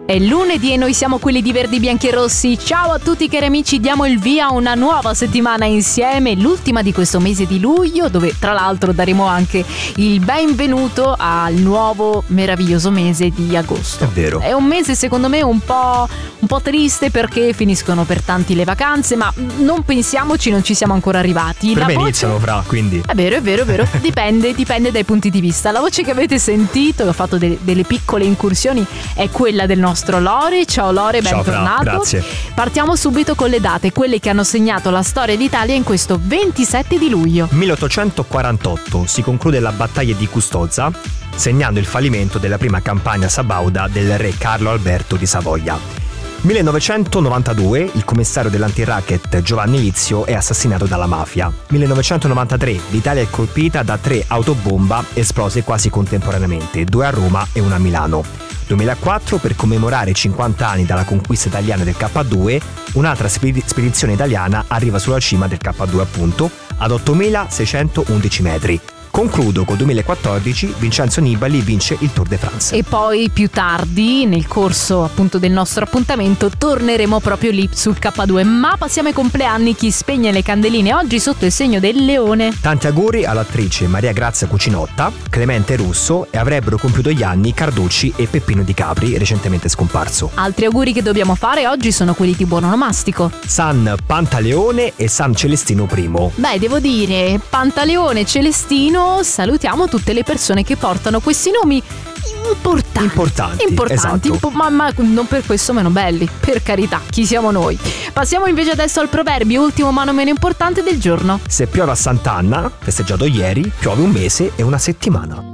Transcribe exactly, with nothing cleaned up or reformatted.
È lunedì e noi siamo quelli di Verdi, Bianchi e Rossi. Ciao a tutti cari amici, diamo il via a una nuova settimana insieme, l'ultima di questo mese di luglio, dove tra l'altro daremo anche il benvenuto al nuovo meraviglioso mese di agosto. È vero. È un mese secondo me un po', un po' triste perché finiscono per tanti le vacanze, ma non pensiamoci, non ci siamo ancora arrivati. Per La me voce... iniziano fra, quindi. È vero, è vero, è vero. Dipende, dipende dai punti di vista. La voce che avete sentito, ho fatto de- delle piccole incursioni, è quella del nostro Lore. Ciao Lore, Ciao, bentornato. Fra, grazie. Partiamo subito con le date, quelle che hanno segnato la storia d'Italia in questo ventisette di luglio. milleottocentoquarantotto si conclude la battaglia di Custozza, segnando il fallimento della prima campagna sabauda del re Carlo Alberto di Savoia. millenovecentonovantadue il commissario dell'antiracket Giovanni Lizio è assassinato dalla mafia. millenovecentonovantatré l'Italia è colpita da tre autobomba esplose quasi contemporaneamente, due a Roma e una a Milano. duemilaquattro, per commemorare i cinquanta anni dalla conquista italiana del K due, un'altra spedi- spedizione italiana arriva sulla cima del K due appunto, ad ottomilaseicentoundici metri. Concludo col duemilaquattordici, Vincenzo Nibali vince il Tour de France. E poi più tardi, nel corso appunto del nostro appuntamento, torneremo proprio lì sul K due. Ma passiamo ai compleanni, chi spegne le candeline oggi sotto il segno del leone. Tanti auguri all'attrice Maria Grazia Cucinotta, Clemente Russo e avrebbero compiuto gli anni Carducci e Peppino Di Capri, recentemente scomparso. Altri auguri che dobbiamo fare oggi sono quelli di buon onomastico. San Pantaleone e San Celestino I. Beh, devo dire, Pantaleone, Celestino, salutiamo tutte le persone che portano questi nomi importanti. Importanti, importanti esatto. impo- ma, ma non per questo meno belli, per carità, chi siamo noi. Passiamo invece adesso al proverbio, ultimo ma non meno importante del giorno. Se piove a Sant'Anna, festeggiato ieri, piove un mese e una settimana.